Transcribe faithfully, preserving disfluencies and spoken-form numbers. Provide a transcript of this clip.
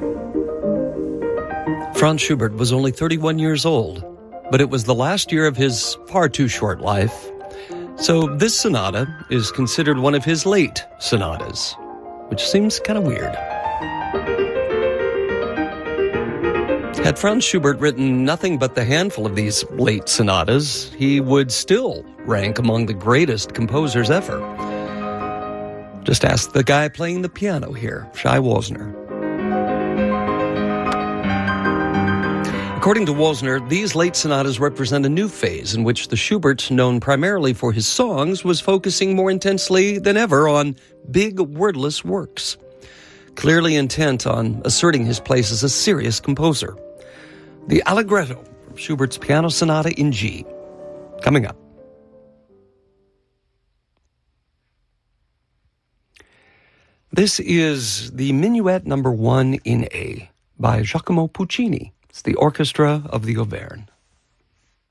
Franz Schubert was only thirty-one years old, but it was the last year of his far too short life. So this sonata is considered one of his late sonatas, which seems kind of weird. Had Franz Schubert written nothing but the handful of these late sonatas, he would still rank among the greatest composers ever. Just ask the guy playing the piano here, Shai Wolzner. According to Wolzner, these late sonatas represent a new phase in which the Schubert, known primarily for his songs, was focusing more intensely than ever on big, wordless works, clearly intent on asserting his place as a serious composer. The Allegretto from Schubert's Piano Sonata in G, coming up. This is the Minuet number one in A by Giacomo Puccini. It's the Orchestra of the Auvergne.